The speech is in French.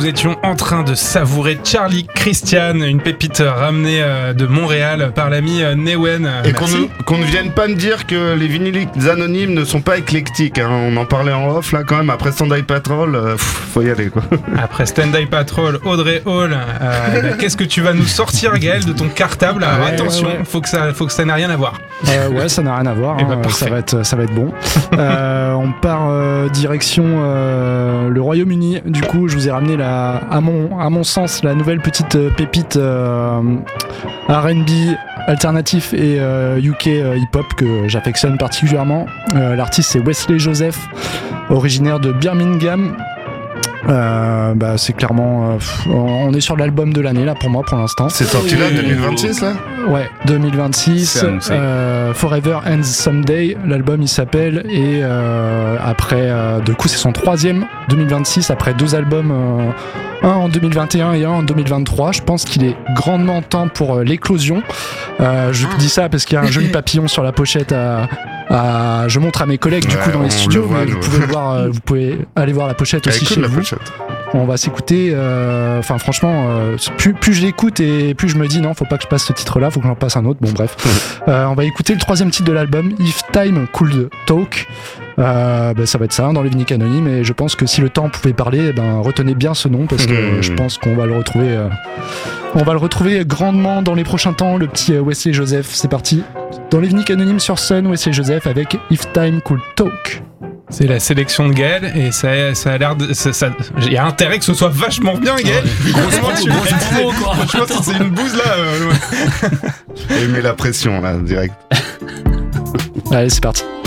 nous étions en train de savourer Charlie Christian, une pépite ramenée de Montréal par l'ami Newen. Et qu'on ne vienne pas me dire que les vinyliques anonymes ne sont pas éclectiques, hein. On en parlait en off là quand même, après Stand-By Patrol, faut y aller quoi. Après Stand-By Patrol, Audrey Hall, qu'est-ce que tu vas nous sortir Gaël de ton cartable? Alors attention, faut que ça n'ait rien à voir. Ouais, ça n'a rien à voir, hein. Ça va être bon. On part direction le Royaume-Uni. Du coup, je vous ai ramené à mon sens la nouvelle petite pépite R&B alternatif et UK hip-hop que j'affectionne particulièrement. L'artiste c'est Wesley Joseph, originaire de Birmingham. C'est clairement on est sur l'album de l'année là pour moi pour l'instant. C'est sorti là 2026 là. Ouais, 2026. Forever Ends Someday, l'album il s'appelle, et après du coup c'est son 3e 2026 après 2 albums, un en 2021 et un en 2023. Je pense qu'il est grandement temps pour l'éclosion. Je dis ça parce qu'il y a un joli papillon sur la pochette je montre à mes collègues du coup dans les studios, mais vous pouvez aller voir la pochette aussi chez vous. On va s'écouter, franchement, plus je l'écoute et plus je me dis non, faut pas que je passe ce titre-là, faut que j'en passe un autre. Bon bref, on va écouter le 3e titre de l'album, If Time Could Talk. Ça va être ça dans les vinyles anonymes, et je pense que si le temps pouvait parler, retenez bien ce nom parce que je pense qu'on va le retrouver. On va le retrouver grandement dans les prochains temps, le petit Wesley Joseph. C'est parti dans les vinyles anonymes sur Sun, Wesley Joseph avec If Time Could Talk. C'est la sélection de Gaël et ça a l'air de. Il y a intérêt que ce soit vachement bien, Gaël. Je pense que c'est une bouse là. Il met la pression là, direct. Allez, c'est parti.